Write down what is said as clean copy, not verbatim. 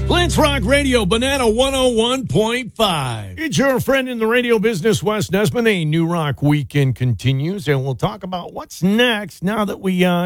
Blitz Rock Radio, Banana 101.5. It's your friend in the radio business, Wes Nesman. A New Rock Weekend continues, and we'll talk about what's next now that we